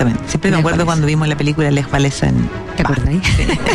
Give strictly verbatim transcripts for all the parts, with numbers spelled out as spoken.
exactamente. Siempre me Lech acuerdo Walesa. cuando vimos la película Lech Walesa en... ¿Te acuerdas ahí?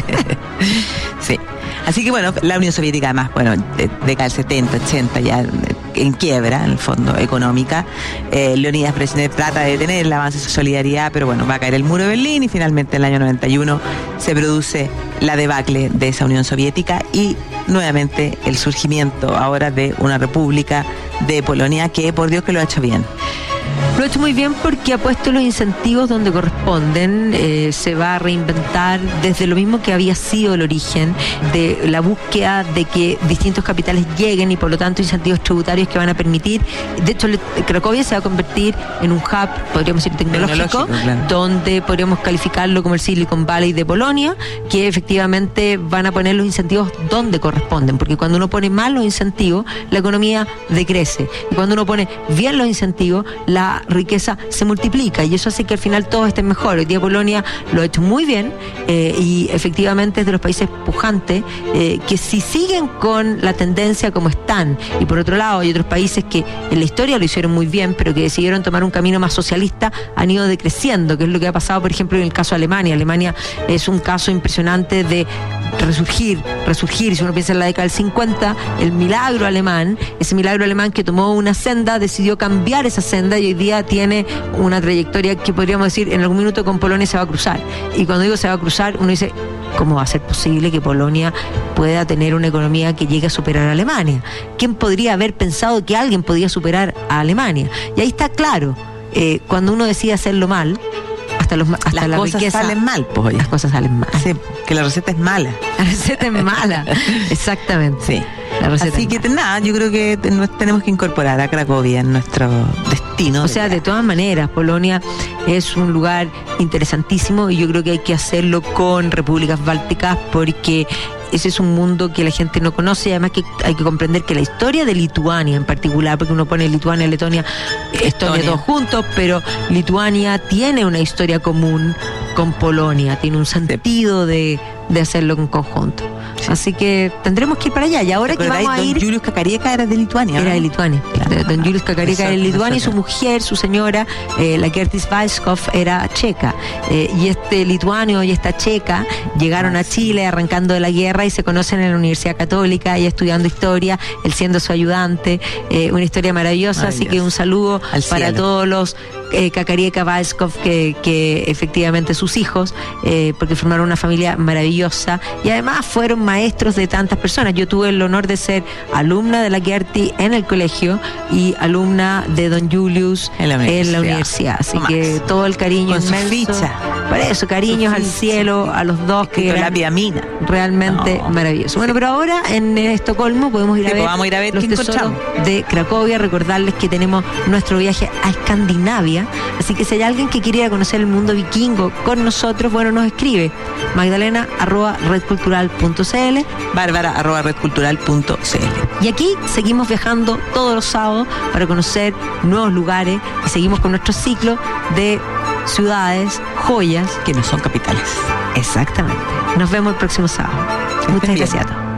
Sí. Así que bueno, la Unión Soviética además, bueno, de, década del setenta, ochenta ya en quiebra, en el fondo, económica. Eh, Leonidas Brezhnev trata de detener el avance de su solidaridad, pero bueno, va a caer el muro de Berlín y finalmente en el año noventa y uno se produce la debacle de esa Unión Soviética y nuevamente el surgimiento ahora de una república de Polonia que, por Dios, que lo ha hecho bien. Lo ha hecho muy bien porque ha puesto los incentivos donde corresponden. Eh, se va a reinventar desde lo mismo que había sido el origen, de la búsqueda de que distintos capitales lleguen y por lo tanto incentivos tributarios que van a permitir. De hecho, Cracovia se va a convertir en un hub, podríamos decir, tecnológico, Tecnológico, claro. donde podríamos calificarlo como el Silicon Valley de Polonia, que efectivamente van a poner los incentivos donde corresponden, porque cuando uno pone mal los incentivos, la economía decrece. Y cuando uno pone bien los incentivos, la riqueza se multiplica y eso hace que al final todos estén mejor. Hoy día Polonia lo ha hecho muy bien eh, y efectivamente es de los países pujantes eh, que si siguen con la tendencia como están, y por otro lado hay otros países que en la historia lo hicieron muy bien pero que decidieron tomar un camino más socialista, han ido decreciendo, que es lo que ha pasado por ejemplo en el caso de Alemania. Alemania es un caso impresionante de resurgir, resurgir, si uno piensa en la década del cincuenta, el milagro alemán, ese milagro alemán que tomó una senda, decidió cambiar esa senda y hoy día tiene una trayectoria que podríamos decir en algún minuto con Polonia se va a cruzar. Y cuando digo se va a cruzar, uno dice, ¿cómo va a ser posible que Polonia pueda tener una economía que llegue a superar a Alemania? ¿Quién podría haber pensado que alguien podía superar a Alemania? Y ahí está claro, eh, cuando uno decide hacerlo mal, hasta, los, hasta las la cosas riqueza, salen mal, pues oye. las cosas salen mal. Sí, que la receta es mala. La receta es mala, exactamente. Sí. La receta Así es que mala. nada, yo creo que te- nos tenemos que incorporar a Cracovia en nuestro destino. O sea, de todas maneras, Polonia es un lugar interesantísimo y yo creo que hay que hacerlo con repúblicas bálticas porque ese es un mundo que la gente no conoce y además que hay que comprender que la historia de Lituania en particular, porque uno pone Lituania, Letonia, Estonia, Estonia. todos juntos, pero Lituania tiene una historia común con Polonia, tiene un sentido de, de hacerlo en conjunto. Sí. Así que tendremos que ir para allá y ahora que vamos a Don ir... Julius Kakaриeka era de Lituania, Era ¿no? de Lituania. Claro. Don Julius Kakaриeka era de Eso- Lituania y eso su mujer, su señora, eh, la Gertis Vaiskov, era checa. Eh, y este lituano y esta checa llegaron a Chile arrancando de la guerra y se conocen en la Universidad Católica, ella estudiando historia, él siendo su ayudante. Eh, una historia maravillosa, así que un saludo Al para cielo. todos los eh, Kakaриeka Vaiskov, que, que efectivamente sus hijos, eh, porque formaron una familia maravillosa y además fueron maestros de tantas personas. Yo tuve el honor de ser alumna de la Gerti en el colegio y alumna de Don Julius En la en la universidad. universidad. Así Más. que todo el cariño Con su inmenso. ficha. Por eso, cariños Su al ficha. cielo, a los dos que Con la eran piamina. realmente No. maravilloso. Bueno, pero ahora en eh, Estocolmo podemos ir Sí, a ver, pues vamos a ir a ver los qué tesoros encontramos. de Cracovia, recordarles que tenemos nuestro viaje a Escandinavia, así que si hay alguien que quiere ir a conocer el mundo vikingo con nosotros, bueno, nos escribe magdalena arroba redcultural punto cl. Bárbara arroba redcultural punto cl. Y aquí seguimos viajando todos los sábados para conocer nuevos lugares y seguimos con nuestro ciclo de ciudades, joyas. Que no son capitales. Exactamente. Nos vemos el próximo sábado. Que Muchas estén bien. gracias a todos.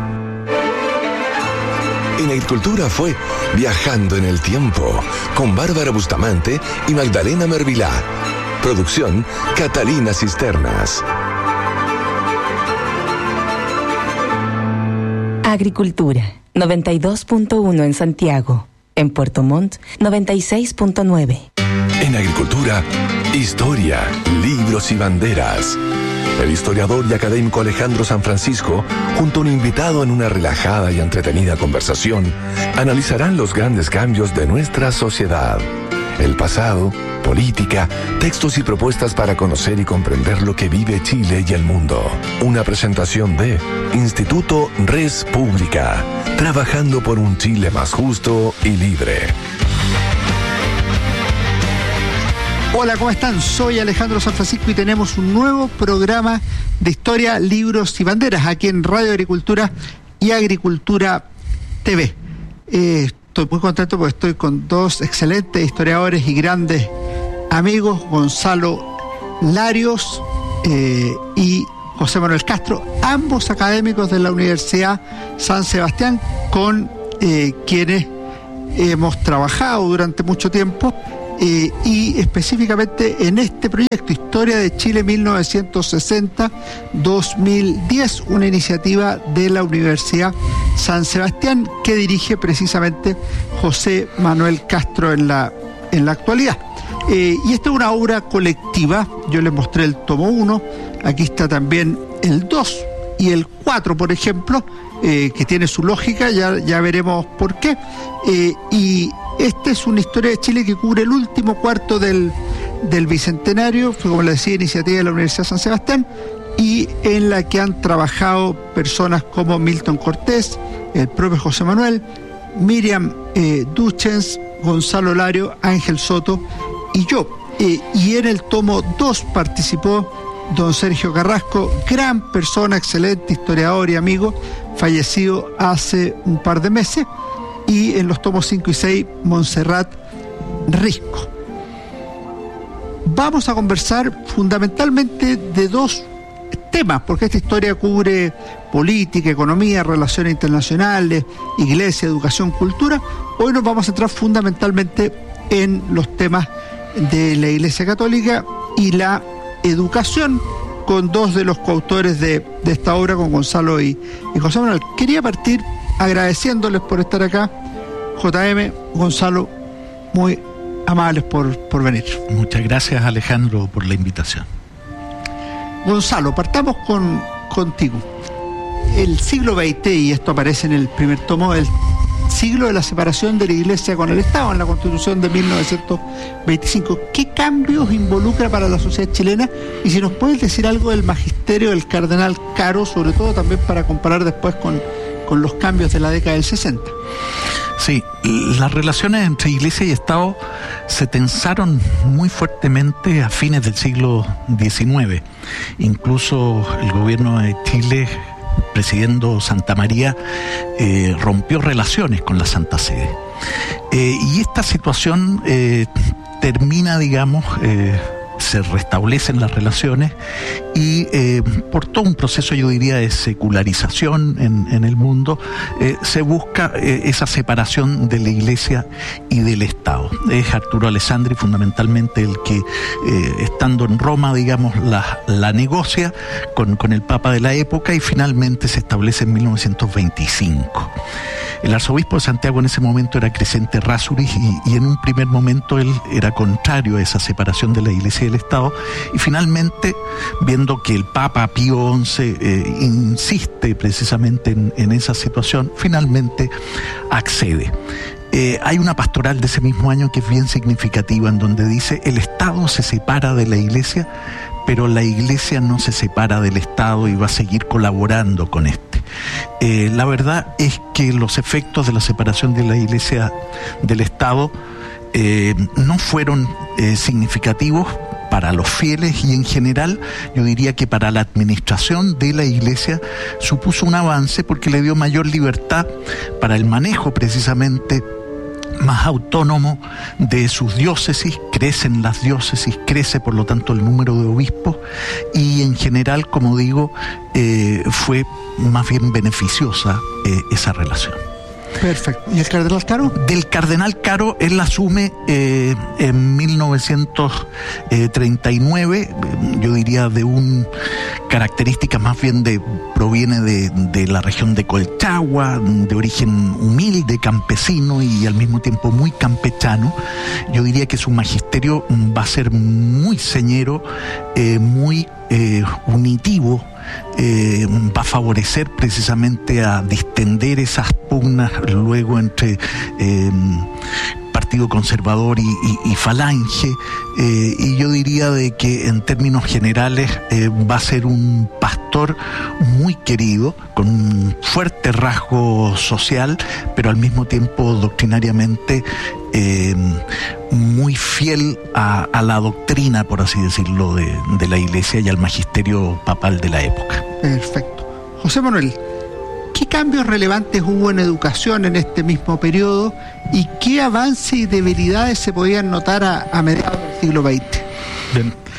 En Agricultura fue Viajando en el Tiempo con Bárbara Bustamante y Magdalena Mervilá. Producción Catalina Cisternas. Agricultura, noventa y dos punto uno en Santiago. En Puerto Montt, noventa y seis punto nueve. En Agricultura, historia, libros y banderas. El historiador y académico Alejandro San Francisco, junto a un invitado en una relajada y entretenida conversación, analizarán los grandes cambios de nuestra sociedad. El pasado, política, textos y propuestas para conocer y comprender lo que vive Chile y el mundo. Una presentación de Instituto Res Pública, trabajando por un Chile más justo y libre. Hola, ¿cómo están? Soy Alejandro San Francisco y tenemos un nuevo programa de historia, libros y banderas aquí en Radio Agricultura y Agricultura T V. Eh, estoy muy contento porque estoy con dos excelentes historiadores y grandes amigos, Gonzalo Larios eh, y José Manuel Castro, ambos académicos de la Universidad San Sebastián, con eh, quienes hemos trabajado durante mucho tiempo eh, y específicamente en este proyecto, Historia de Chile mil novecientos sesenta a dos mil diez, una iniciativa de la Universidad San Sebastián que dirige precisamente José Manuel Castro en la, en la actualidad. Eh, y esta es una obra colectiva. Yo les mostré el tomo uno, aquí está también el dos y el cuatro, por ejemplo, eh, que tiene su lógica, ya, ya veremos por qué. Eh, y esta es una historia de Chile que cubre el último cuarto del, del Bicentenario, fue, como les decía, iniciativa de la Universidad San Sebastián, y en la que han trabajado personas como Milton Cortés, el propio José Manuel, Miriam eh, Duchens, Gonzalo Lario, Ángel Soto y yo. Eh, y en el tomo dos participó don Sergio Carrasco, gran persona, excelente historiador y amigo, fallecido hace un par de meses, y en los tomos cinco y seis, Montserrat Risco. Vamos a conversar fundamentalmente de dos temas, porque esta historia cubre política, economía, relaciones internacionales, iglesia, educación, cultura. Hoy nos vamos a centrar fundamentalmente en los temas de la Iglesia Católica y la educación, con dos de los coautores de, de esta obra, con Gonzalo y, y José Manuel. Quería partir agradeciéndoles por estar acá, J M, Gonzalo, muy amables por, por venir. Muchas gracias, Alejandro, por la invitación. Gonzalo, partamos con, contigo. El siglo veinte, y esto aparece en el primer tomo, el siglo de la separación de la Iglesia con el Estado, en la Constitución de mil novecientos veinticinco. ¿Qué cambios involucra para la sociedad chilena? Y si nos puedes decir algo del magisterio del cardenal Caro, sobre todo también para comparar después con, con los cambios de la década del sesenta. Sí, las relaciones entre Iglesia y Estado se tensaron muy fuertemente a fines del siglo diecinueve. Incluso el gobierno de Chile, presidiendo Santa María, eh, rompió relaciones con la Santa Sede. Eh, y esta situación eh, termina, digamos, eh, se restablecen las relaciones y eh, por todo un proceso, yo diría, de secularización en, en el mundo, eh, se busca eh, esa separación de la Iglesia y del Estado. Es Arturo Alessandri fundamentalmente el que, eh, estando en Roma, digamos, la, la negocia con, con el Papa de la época y finalmente se establece en mil novecientos veinticinco. El arzobispo de Santiago en ese momento era Crescente Rasuris y, y en un primer momento él era contrario a esa separación de la Iglesia y del Estado, y finalmente, viendo que el Papa Pío once eh, insiste precisamente en, en esa situación, finalmente accede. Eh, hay una pastoral de ese mismo año que es bien significativa, en donde dice: el Estado se separa de la Iglesia, pero la Iglesia no se separa del Estado y va a seguir colaborando con este. Eh, la verdad es que los efectos de la separación de la Iglesia del Estado eh, no fueron eh, significativos para los fieles, y en general yo diría que para la administración de la Iglesia supuso un avance, porque le dio mayor libertad para el manejo precisamente más autónomo de sus diócesis. Crecen las diócesis, crece por lo tanto el número de obispos, y en general, como digo, eh, fue más bien beneficiosa eh, esa relación. Perfecto. ¿Y el cardenal Caro? Del cardenal Caro, él asume eh, en mil novecientos treinta y nueve, yo diría de un característica más bien de, proviene de, de la región de Colchagua, de origen humilde, campesino y al mismo tiempo muy campechano. Yo diría que su magisterio va a ser muy señero, eh, muy eh, unitivo. Eh, va a favorecer precisamente a distender esas pugnas luego entre eh, Partido Conservador y, y, y Falange, eh, y yo diría de que en términos generales eh, va a ser un pastor muy querido, con un fuerte rasgo social, pero al mismo tiempo doctrinariamente eh, muy fiel a, a la doctrina, por así decirlo, de, de la Iglesia y al magisterio papal de la época. Perfecto. José Manuel, ¿qué cambios relevantes hubo en educación en este mismo periodo y qué avances y debilidades se podían notar a, a mediados del siglo veinte? Bien.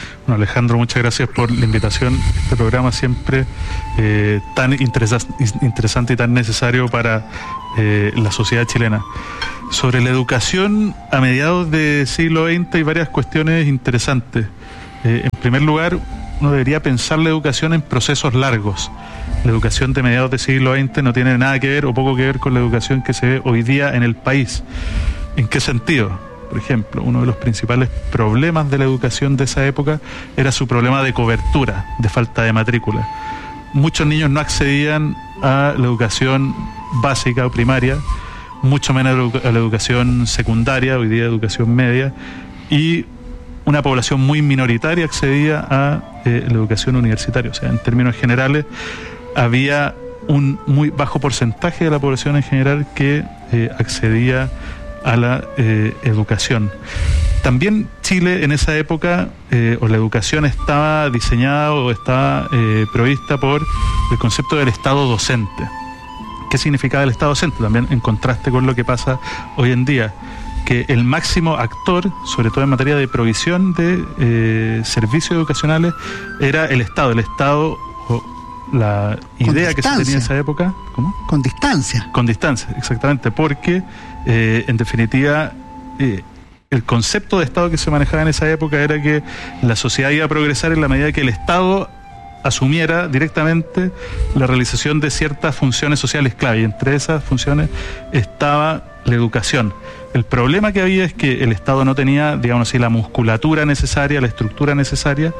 Bueno, Alejandro, muchas gracias por la invitación. Este programa siempre eh, tan interesa- interesante y tan necesario para eh, la sociedad chilena. Sobre la educación a mediados del siglo veinte hay varias cuestiones interesantes. Eh, en primer lugar, uno debería pensar la educación en procesos largos. La educación de mediados del siglo veinte no tiene nada que ver o poco que ver con la educación que se ve hoy día en el país. ¿En qué sentido? Por ejemplo, uno de los principales problemas de la educación de esa época era su problema de cobertura, de falta de matrícula. Muchos niños no accedían a la educación básica o primaria, mucho menos a la educación secundaria, hoy día educación media, y una población muy minoritaria accedía a eh, la educación universitaria. O sea, en términos generales, había un muy bajo porcentaje de la población en general que eh, accedía a la eh, educación. También Chile en esa época, eh, o la educación estaba diseñada o estaba eh, provista por el concepto del Estado docente. ¿Qué significaba el Estado docente? También en contraste con lo que pasa hoy en día, que el máximo actor, sobre todo en materia de provisión de eh, servicios educacionales, era el Estado. El Estado, o la idea que se tenía en esa época... ¿Cómo? Con distancia. Con distancia, exactamente, porque eh, en definitiva eh, el concepto de Estado que se manejaba en esa época era que la sociedad iba a progresar en la medida que el Estado asumiera directamente la realización de ciertas funciones sociales clave, y entre esas funciones estaba la educación. El problema que había es que el Estado no tenía, digamos así, la musculatura necesaria, la estructura necesaria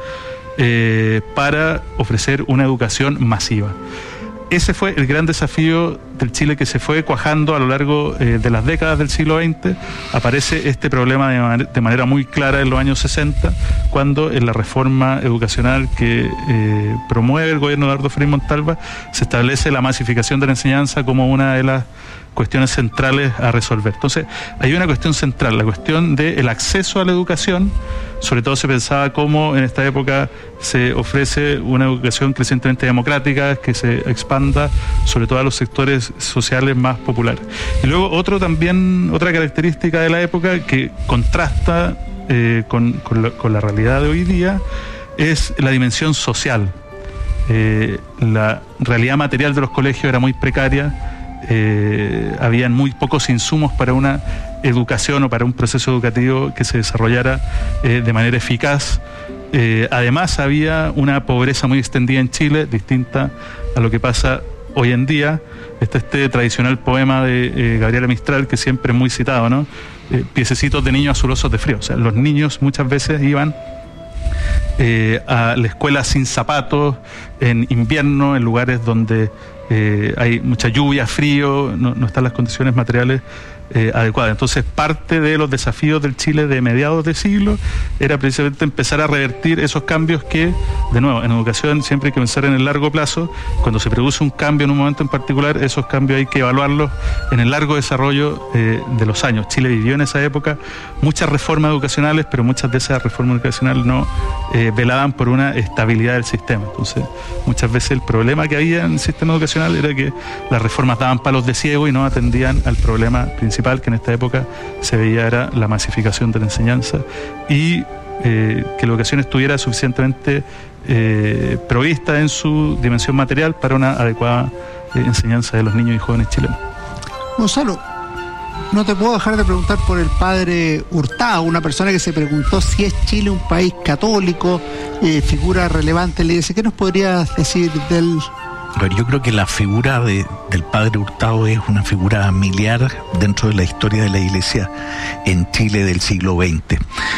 eh, para ofrecer una educación masiva. Ese fue el gran desafío del Chile que se fue cuajando a lo largo eh, de las décadas del siglo veinte. Aparece este problema de, man- de manera muy clara en los años sesenta, cuando en la reforma educacional que eh, promueve el gobierno de Eduardo Frei Montalva se establece la masificación de la enseñanza como una de las cuestiones centrales a resolver. Entonces, hay una cuestión central, la cuestión del acceso a la educación. Sobre todo se pensaba cómo en esta época se ofrece una educación crecientemente democrática, que se expanda sobre todo a los sectores sociales más populares. Y luego otro también, otra característica de la época que contrasta eh, con, con, la, con la realidad de hoy día es la dimensión social. Eh, la realidad material de los colegios era muy precaria. Eh, habían muy pocos insumos para una educación o para un proceso educativo que se desarrollara eh, de manera eficaz. Eh, además había una pobreza muy extendida en Chile, distinta a lo que pasa hoy en día. Está este tradicional poema de eh, Gabriela Mistral, que siempre es muy citado, ¿no? Eh, piececitos de niños azulosos de frío. O sea, los niños muchas veces iban eh, a la escuela sin zapatos, en invierno, en lugares donde Eh, hay mucha lluvia, frío, no, no están las condiciones materiales eh, adecuadas. Entonces, parte de los desafíos del Chile de mediados de siglo era precisamente empezar a revertir esos cambios que, de nuevo, en educación siempre hay que pensar en el largo plazo. Cuando se produce un cambio en un momento en particular, esos cambios hay que evaluarlos en el largo desarrollo eh, de los años. Chile vivió en esa época muchas reformas educacionales, pero muchas de esas reformas educacionales no eh, velaban por una estabilidad del sistema. Entonces, muchas veces el problema que había en el sistema educacional era que las reformas daban palos de ciego y no atendían al problema principal que en esta época se veía era la masificación de la enseñanza y eh, que la educación estuviera suficientemente eh, provista en su dimensión material para una adecuada eh, enseñanza de los niños y jóvenes chilenos. Gonzalo, no te puedo dejar de preguntar por el padre Hurtado, una persona que se preguntó si es Chile un país católico, eh, figura relevante en la iglesia. ¿Qué nos podrías decir del...? A ver, yo creo que la figura de, del padre Hurtado es una figura miliar dentro de la historia de la iglesia en Chile del siglo veinte.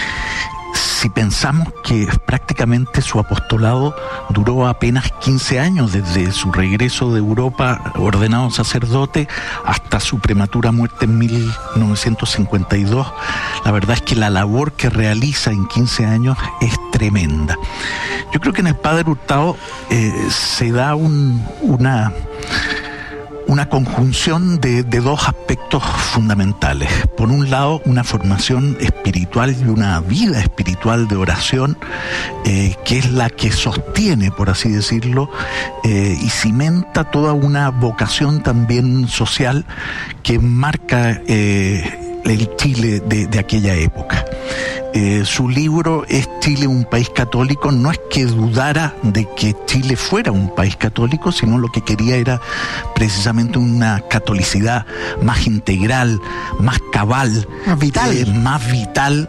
Si pensamos que prácticamente su apostolado duró apenas quince años, desde su regreso de Europa ordenado sacerdote hasta su prematura muerte en mil novecientos cincuenta y dos, la verdad es que la labor que realiza en quince años es tremenda. Yo creo que en el padre Hurtado eh, se da un, una... una conjunción de, de dos aspectos fundamentales. Por un lado, una formación espiritual y una vida espiritual de oración, eh, que es la que sostiene, por así decirlo, eh, y cimenta toda una vocación también social que marca eh, el Chile de, de aquella época. Eh, su libro ¿Es Chile un país católico? No es que dudara de que Chile fuera un país católico, sino lo que quería era precisamente una catolicidad más integral, más cabal, más vital, eh, más vital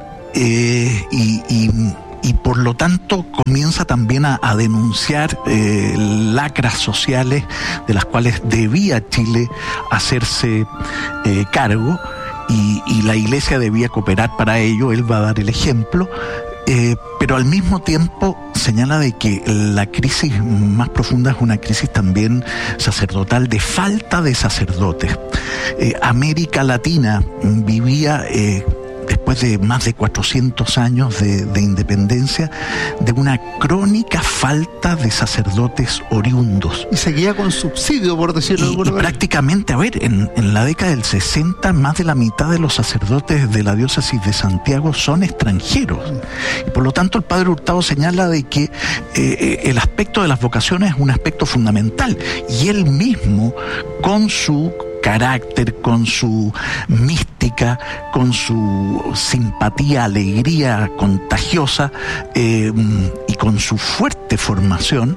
eh, y, y y por lo tanto comienza también a, a denunciar eh, lacras sociales de las cuales debía Chile hacerse eh, cargo y, y la Iglesia debía cooperar para ello. Él va a dar el ejemplo. Eh, pero al mismo tiempo señala de que la crisis más profunda es una crisis también sacerdotal, de falta de sacerdotes. Eh, América Latina vivía eh, después de más de cuatrocientos años de, de independencia, de una crónica falta de sacerdotes oriundos. Y seguía con subsidio, por decirlo de alguna manera. Prácticamente, a ver, en, en la década del sesenta, más de la mitad de los sacerdotes de la diócesis de Santiago son extranjeros. Y por lo tanto, el padre Hurtado señala de que eh, el aspecto de las vocaciones es un aspecto fundamental. Y él mismo, con su carácter, con su mística, con su simpatía, alegría contagiosa eh, y con su fuerte formación,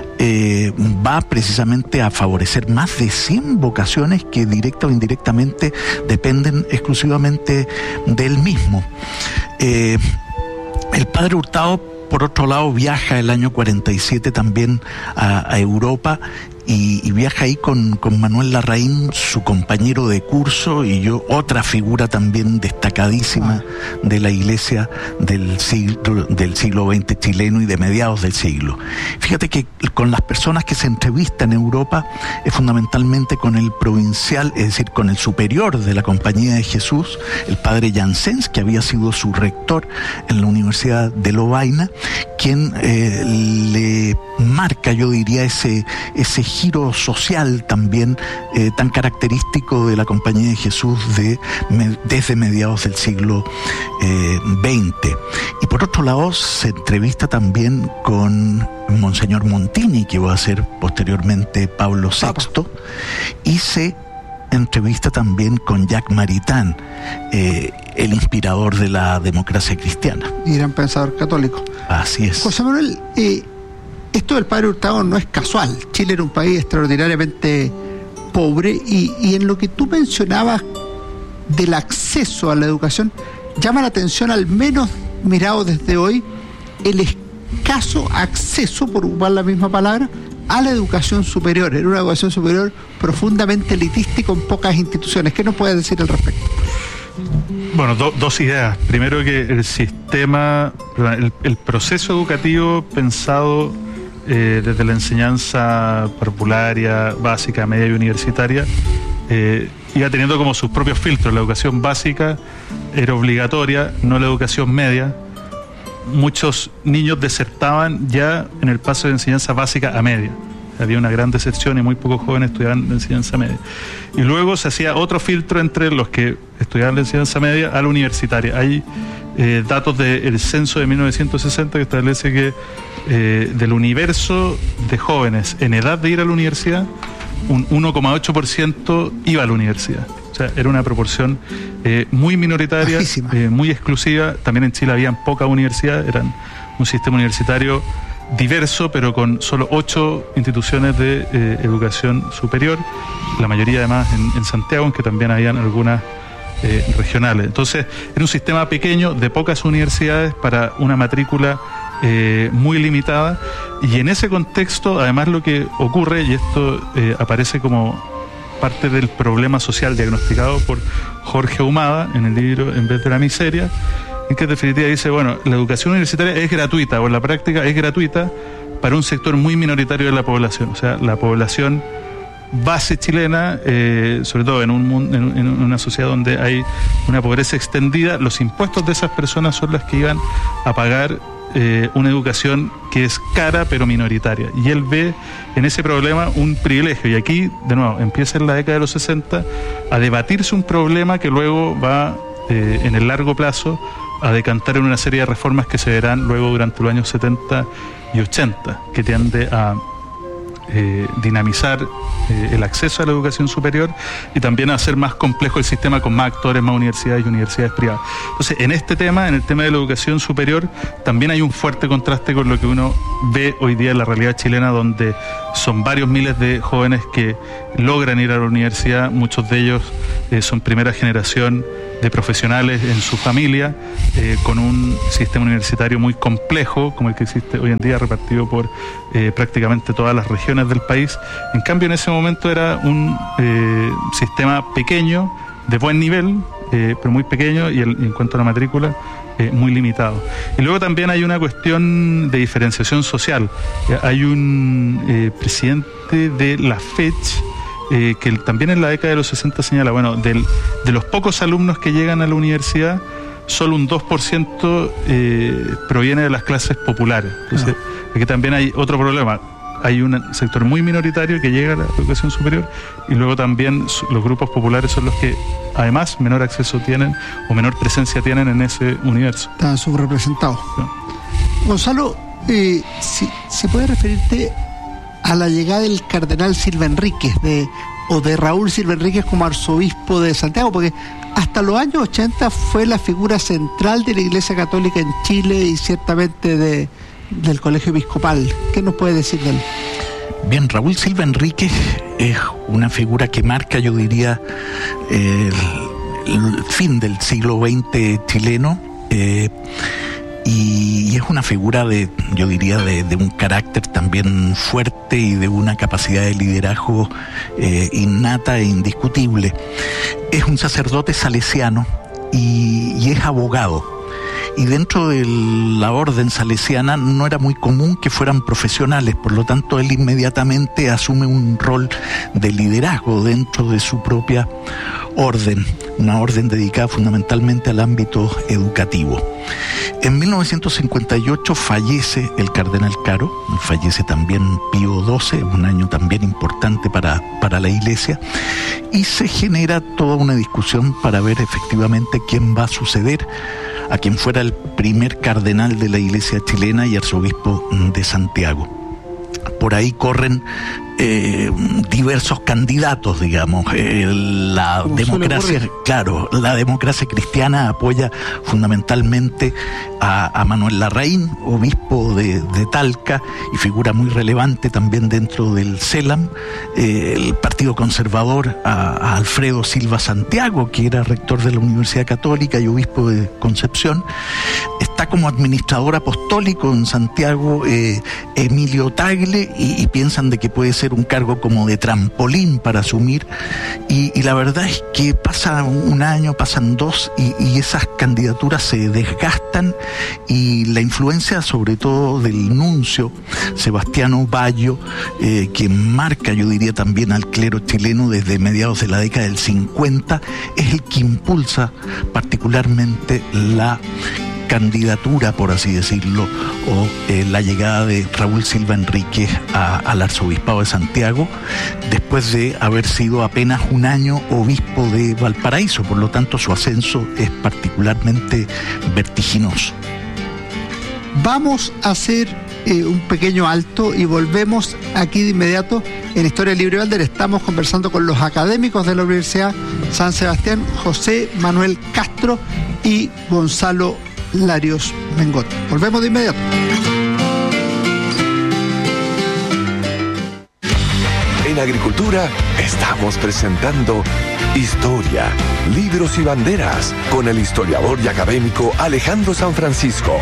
eh, va precisamente a favorecer más de cien vocaciones que directa o indirectamente dependen exclusivamente de él mismo. Eh, el padre Hurtado, por otro lado, viaja el año cuarenta y siete también a, a Europa y, y viaja ahí con, con Manuel Larraín, su compañero de curso, y yo, otra figura también destacadísima de la Iglesia del siglo, del siglo veinte chileno y de mediados del siglo. Fíjate que con las personas que se entrevistan en Europa es fundamentalmente con el provincial, es decir, con el superior de la Compañía de Jesús, el padre Janssens, que había sido su rector en la Universidad de Lovaina, quien eh, le marca, yo diría, ese, ese giro social también eh, tan característico de la Compañía de Jesús de, me, desde mediados del siglo veinte. Eh, y por otro lado se entrevista también con Monseñor Montini, que va a ser posteriormente Pablo sexto, y se entrevista también con Jacques Maritain, eh, el inspirador de la democracia cristiana. Y gran pensador católico. Así es. José Manuel, eh, esto del padre Hurtado no es casual. Chile era un país extraordinariamente pobre y, y en lo que tú mencionabas del acceso a la educación, llama la atención, al menos mirado desde hoy, el escaso acceso, por ocupar la misma palabra, a la educación superior. Era una educación superior profundamente elitista y con pocas instituciones. ¿Qué nos puedes decir al respecto? Bueno, do, dos ideas. Primero, que el sistema, el, el proceso educativo pensado eh, desde la enseñanza parvularia, básica, media y universitaria, eh, iba teniendo como sus propios filtros. La educación básica era obligatoria, no la educación media. Muchos niños desertaban ya en el paso de enseñanza básica a media. Había una gran deserción y muy pocos jóvenes estudiaban la enseñanza media. Y luego se hacía otro filtro entre los que estudiaban la enseñanza media a la universitaria. Hay eh, datos del censo de mil novecientos sesenta que establece que eh, del universo de jóvenes en edad de ir a la universidad, un uno coma ocho por ciento iba a la universidad. O sea, era una proporción eh, muy minoritaria, eh, muy exclusiva. También en Chile habían pocas universidades, eran un sistema universitario diverso, pero con solo ocho instituciones de eh, educación superior, la mayoría además en, en Santiago, en que también habían algunas eh, regionales. Entonces, era un sistema pequeño de pocas universidades para una matrícula eh, muy limitada, y en ese contexto, además, lo que ocurre, y esto eh, aparece como parte del problema social diagnosticado por Jorge Ahumada en el libro En vez de la miseria, en que en definitiva dice, bueno, la educación universitaria es gratuita, o en la práctica es gratuita para un sector muy minoritario de la población. O sea, la población base chilena, eh, sobre todo en, un, en, en una sociedad donde hay una pobreza extendida, los impuestos de esas personas son las que iban a pagar eh, una educación que es cara pero minoritaria. Y él ve en ese problema un privilegio. Y aquí, de nuevo, empieza en la década de los sesenta a debatirse un problema que luego va, eh, en el largo plazo, a decantar en una serie de reformas que se verán luego durante los años setenta y ochenta, que tiende a eh, dinamizar eh, el acceso a la educación superior y también hacer más complejo el sistema con más actores, más universidades y universidades privadas. Entonces, en este tema, en el tema de la educación superior, también hay un fuerte contraste con lo que uno ve hoy día en la realidad chilena, donde son varios miles de jóvenes que logran ir a la universidad, muchos de ellos eh, son primera generación de profesionales en su familia, eh, con un sistema universitario muy complejo, como el que existe hoy en día, repartido por eh, prácticamente todas las regiones del país. En cambio, en ese momento era un eh, sistema pequeño, de buen nivel, eh, pero muy pequeño, y, el, y en cuanto a la matrícula, eh, muy limitado. Y luego también hay una cuestión de diferenciación social. Eh, hay un eh, presidente de la FECH, Eh, que también en la década de los sesenta señala, bueno, del, de los pocos alumnos que llegan a la universidad, solo un dos por ciento eh, proviene de las clases populares. Entonces, ah. aquí también hay otro problema. Hay un sector muy minoritario que llega a la educación superior, y luego también los grupos populares son los que además menor acceso tienen o menor presencia tienen en ese universo. Están subrepresentados. Sí. Gonzalo, eh, si, si puedes referirte a la llegada del cardenal Silva Enríquez de, o de Raúl Silva Enríquez como arzobispo de Santiago, porque hasta los años ochenta fue la figura central de la Iglesia Católica en Chile y ciertamente de, del Colegio Episcopal. ¿Qué nos puede decir de él? Bien, Raúl Silva Enríquez es una figura que marca, yo diría, el, el fin del siglo veinte chileno, eh, y es una figura de, yo diría, de, de un carácter también fuerte y de una capacidad de liderazgo eh, innata e indiscutible. Es un sacerdote salesiano y, y es abogado. Y dentro de la orden salesiana no era muy común que fueran profesionales, por lo tanto él inmediatamente asume un rol de liderazgo dentro de su propia orden, una orden dedicada fundamentalmente al ámbito educativo. En mil novecientos cincuenta y ocho fallece el cardenal Caro, fallece también Pío doce, un año también importante para, para la Iglesia, y se genera toda una discusión para ver efectivamente quién va a suceder a quien fuera el primer cardenal de la Iglesia chilena y arzobispo de Santiago. Por ahí corren eh, diversos candidatos, digamos. Eh, la democracia, claro, la democracia cristiana apoya fundamentalmente a, a Manuel Larraín, obispo de, de Talca y figura muy relevante también dentro del CELAM. Eh, el Partido Conservador a, a Alfredo Silva Santiago, que era rector de la Universidad Católica y obispo de Concepción. Está como administrador apostólico en Santiago eh, Emilio Tagle, y, y piensan de que puede ser un cargo como de trampolín para asumir, y, y la verdad es que pasa un año, pasan dos, y, y esas candidaturas se desgastan, y la influencia sobre todo del nuncio Sebastiano Bayo, eh, que marca, yo diría, también al clero chileno desde mediados de la década del cincuenta, es el que impulsa particularmente la candidatura, por así decirlo, o eh, la llegada de Raúl Silva Enríquez a, al arzobispado de Santiago, después de haber sido apenas un año obispo de Valparaíso. Por lo tanto, su ascenso es particularmente vertiginoso. Vamos a hacer eh, un pequeño alto y volvemos aquí de inmediato en Historia Libre y Bandera. Estamos conversando con los académicos de la Universidad San Sebastián, José Manuel Castro y Gonzalo Larios Mengot. Volvemos de inmediato. En Agricultura estamos presentando Historia, Libros y Banderas con el historiador y académico Alejandro San Francisco.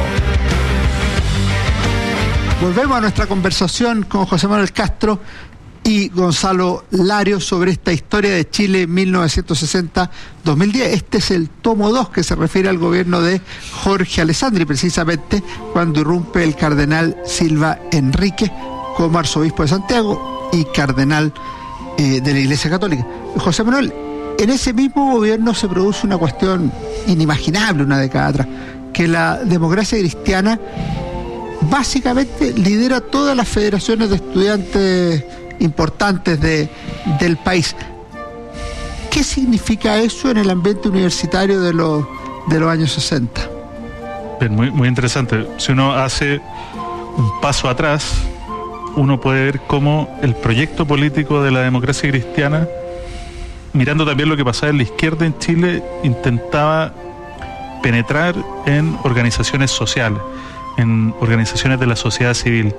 Volvemos a nuestra conversación con José Manuel Castro y Gonzalo Larios sobre esta historia de Chile mil novecientos sesenta a dos mil diez. Este es el tomo dos, que se refiere al gobierno de Jorge Alessandri, precisamente cuando irrumpe el cardenal Silva Enríquez como arzobispo de Santiago y cardenal eh, de la Iglesia Católica. José Manuel, en ese mismo gobierno se produce una cuestión inimaginable una década atrás, que la democracia cristiana básicamente lidera todas las federaciones de estudiantes importantes de, del país. ¿Qué significa eso en el ambiente universitario de los, de los años sesenta? Bien, muy, muy interesante. Si uno hace un paso atrás, uno puede ver cómo el proyecto político de la democracia cristiana, mirando también lo que pasaba en la izquierda en Chile, intentaba penetrar en organizaciones sociales, en organizaciones de la sociedad civil.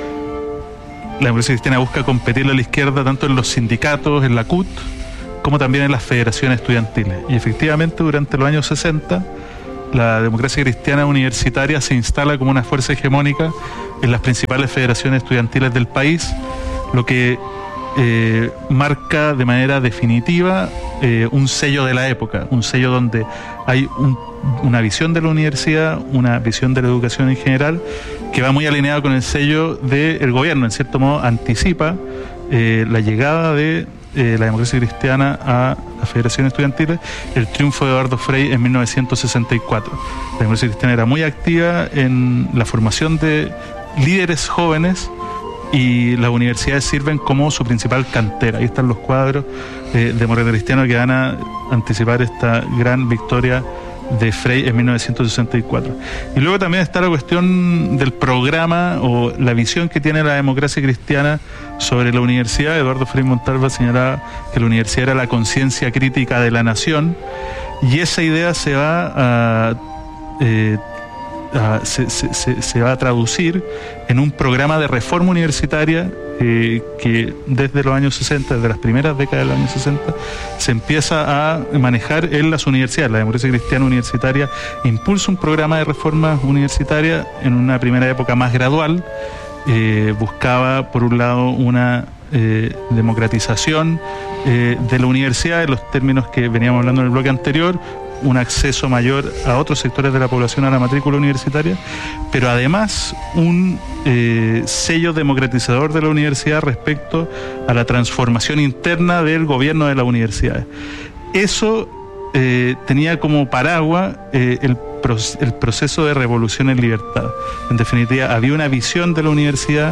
La democracia cristiana busca competirle a la izquierda tanto en los sindicatos, en la C U T, como también en las federaciones estudiantiles. Y efectivamente, durante los años sesenta, la democracia cristiana universitaria se instala como una fuerza hegemónica en las principales federaciones estudiantiles del país, lo que eh, marca de manera definitiva eh, un sello de la época, un sello donde hay un, una visión de la universidad, una visión de la educación en general, que va muy alineado con el sello del gobierno. En cierto modo anticipa eh, la llegada de Eh, la democracia cristiana a las federaciones estudiantiles, el triunfo de Eduardo Frei en mil novecientos sesenta y cuatro. La democracia cristiana era muy activa en la formación de líderes jóvenes y las universidades sirven como su principal cantera. Ahí están los cuadros eh, de democracia cristiana que van a anticipar esta gran victoria de Frei en mil novecientos sesenta y cuatro. Y luego también está la cuestión del programa o la visión que tiene la democracia cristiana sobre la universidad. Eduardo Frei Montalva señalaba que la universidad era la conciencia crítica de la nación, y esa idea se va a, eh, a se, se, se, se va a traducir en un programa de reforma universitaria Eh, que desde los años sesenta, desde las primeras décadas de los años sesenta, se empieza a manejar en las universidades. La democracia cristiana universitaria impulsa un programa de reformas universitarias en una primera época más gradual. Eh, buscaba, por un lado, una eh, democratización eh, de la universidad en los términos que veníamos hablando en el bloque anterior, un acceso mayor a otros sectores de la población a la matrícula universitaria, pero además un eh, sello democratizador de la universidad respecto a la transformación interna del gobierno de las universidades. Eso eh, tenía como paraguas eh, el, pro el proceso de revolución en libertad. En definitiva, había una visión de la universidad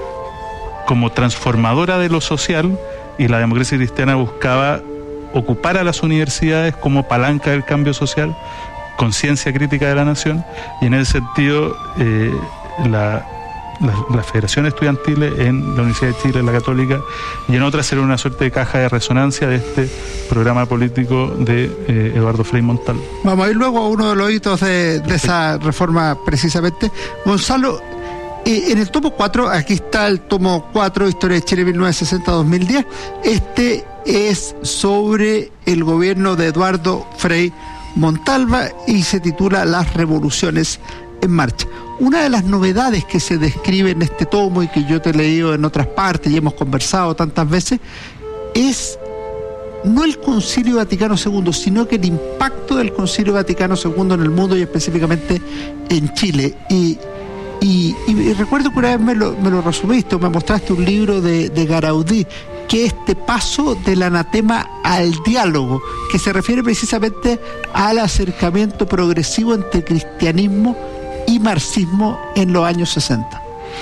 como transformadora de lo social, y la democracia cristiana buscaba ocupar a las universidades como palanca del cambio social, conciencia crítica de la nación, y en ese sentido eh, la, la, las federaciones estudiantiles en la Universidad de Chile, en la Católica, y en otras era una suerte de caja de resonancia de este programa político de eh, Eduardo Frei Montalva. Vamos a ir luego a uno de los hitos de, de esa reforma precisamente. Gonzalo, eh, en el tomo cuatro, aquí está el tomo cuatro, Historia de Chile mil novecientos sesenta a dos mil diez, este es sobre el gobierno de Eduardo Frei Montalva y se titula Las revoluciones en marcha. Una de las novedades que se describe en este tomo y que yo te he leído en otras partes y hemos conversado tantas veces es no el Concilio Vaticano segundo, sino que el impacto del Concilio Vaticano segundo en el mundo y específicamente en Chile. Y Y, y recuerdo que una vez me lo, me lo resumiste, o me mostraste un libro de, de Garaudí, que es este paso del anatema al diálogo, que se refiere precisamente al acercamiento progresivo entre cristianismo y marxismo en los años sesenta.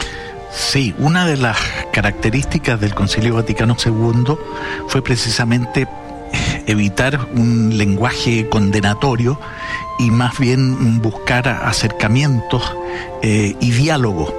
Sí, una de las características del Concilio Vaticano segundo fue precisamente evitar un lenguaje condenatorio y más bien buscar acercamientos eh, y diálogo.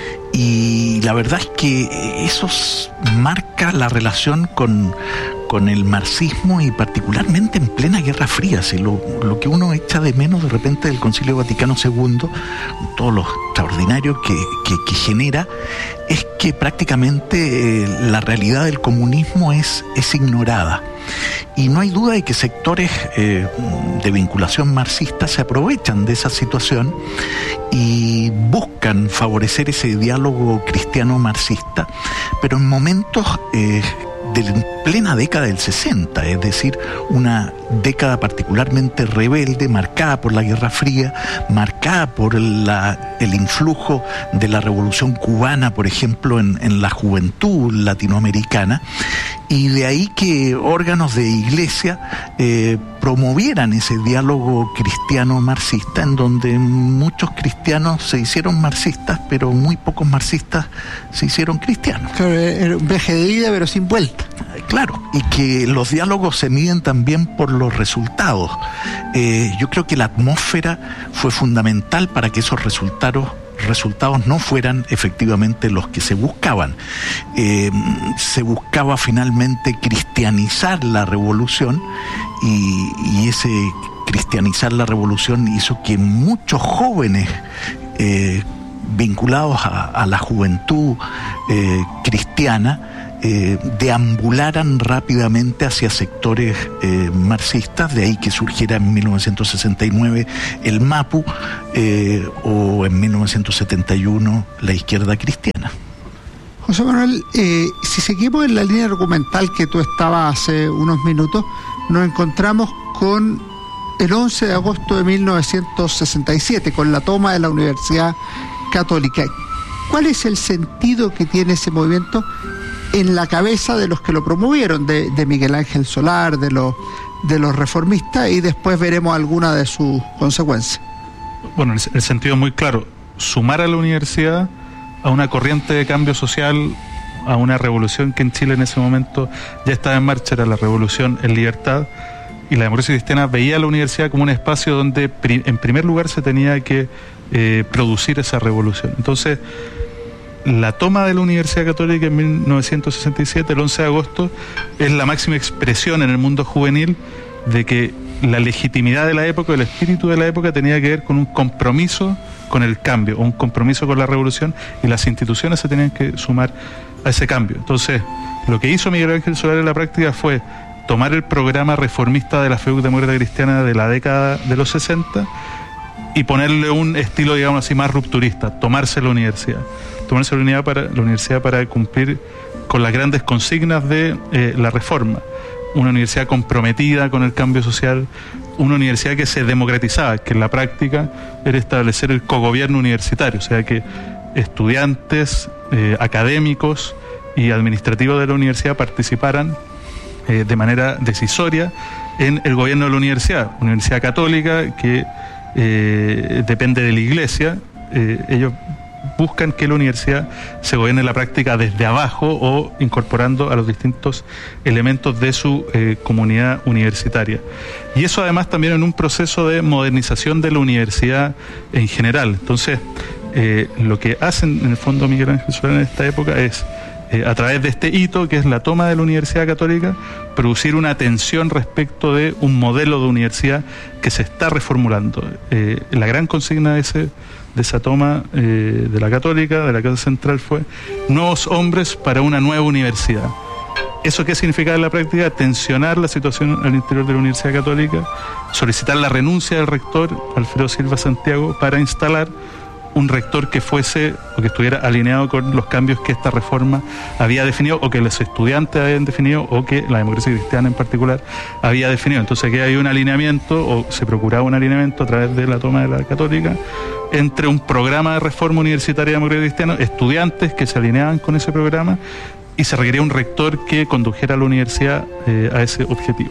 Y la verdad es que eso marca la relación con, con el marxismo, y particularmente en plena Guerra Fría. Si lo, lo que uno echa de menos de repente del Concilio Vaticano segundo, todo lo extraordinario que, que, que genera, es que prácticamente eh, la realidad del comunismo es, es ignorada. Y no hay duda de que sectores eh, de vinculación marxista se aprovechan de esa situación y buscan favorecer ese diálogo cristiano-marxista, pero en momentos eh, de plena década del sesenta, es decir, una década particularmente rebelde, marcada por la Guerra Fría, marcada por la, el influjo de la Revolución Cubana, por ejemplo, en, en la juventud latinoamericana, y de ahí que órganos de iglesia eh, promovieran ese diálogo cristiano-marxista, en donde muchos cristianos se hicieron marxistas, pero muy pocos marxistas se hicieron cristianos. Claro, era un viaje de ida, pero sin vuelta. Claro, y que los diálogos se miden también por los resultados. Eh, yo creo que la atmósfera fue fundamental para que esos resultados resultados no fueran efectivamente los que se buscaban. Eh, se buscaba finalmente cristianizar la revolución y, y ese cristianizar la revolución hizo que muchos jóvenes eh, vinculados a, a la juventud eh, cristiana Eh, deambularan rápidamente hacia sectores eh, marxistas, de ahí que surgiera en mil novecientos sesenta y nueve el MAPU eh, o en mil novecientos setenta y uno la izquierda cristiana. José Manuel, eh, si seguimos en la línea argumental que tú estabas hace unos minutos, nos encontramos con el once de agosto de mil novecientos sesenta y siete, con la toma de la Universidad Católica. ¿Cuál es el sentido que tiene ese movimiento en la cabeza de los que lo promovieron, de, de Miguel Ángel Solar, de los, de los reformistas, y después veremos algunas de sus consecuencias? Bueno, el, el sentido es muy claro: sumar a la universidad a una corriente de cambio social, a una revolución que en Chile en ese momento ya estaba en marcha, era la revolución en libertad, y la democracia cristiana veía a la universidad como un espacio donde pri, en primer lugar se tenía que eh, producir esa revolución. Entonces, la toma de la Universidad Católica en mil novecientos sesenta y siete, el once de agosto, es la máxima expresión en el mundo juvenil de que la legitimidad de la época, el espíritu de la época, tenía que ver con un compromiso con el cambio, un compromiso con la revolución, y las instituciones se tenían que sumar a ese cambio. Entonces, lo que hizo Miguel Ángel Solar en la práctica fue tomar el programa reformista de la F E U Demócrata Cristiana de la década de los sesenta y ponerle un estilo, digamos así, más rupturista: tomarse la universidad. tomarse la universidad para, la universidad para cumplir con las grandes consignas de eh, la reforma. Una universidad comprometida con el cambio social, una universidad que se democratizaba, que en la práctica era establecer el cogobierno universitario, o sea que estudiantes, eh, académicos y administrativos de la universidad participaran eh, de manera decisoria en el gobierno de la universidad. Una universidad católica que eh, depende de la iglesia. eh, ellos buscan que la universidad se gobierne en la práctica desde abajo o incorporando a los distintos elementos de su eh, comunidad universitaria. Y eso además también en un proceso de modernización de la universidad en general. Entonces, eh, lo que hacen en el fondo Miguel Ángel Solar en esta época es, eh, a través de este hito, que es la toma de la Universidad Católica, producir una atención respecto de un modelo de universidad que se está reformulando. Eh, la gran consigna de ese de esa toma eh, de la Católica, de la Casa Central, fue nuevos hombres para una nueva universidad. ¿Eso qué significa en la práctica? Tensionar la situación al interior de la Universidad Católica, solicitar la renuncia del rector, Alfredo Silva Santiago, para instalar un rector que fuese o que estuviera alineado con los cambios que esta reforma había definido, o que los estudiantes habían definido, o que la democracia cristiana en particular había definido. Entonces aquí hay un alineamiento, o se procuraba un alineamiento a través de la toma de la Católica, entre un programa de reforma universitaria de democracia cristiana, estudiantes que se alineaban con ese programa, y se requería un rector que condujera a la universidad eh, a ese objetivo.